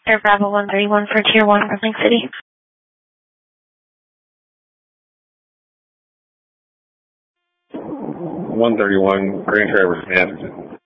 Air Bravo 131 for Tier 1, Brooklyn City. 131, Grand Traverse, Anderson.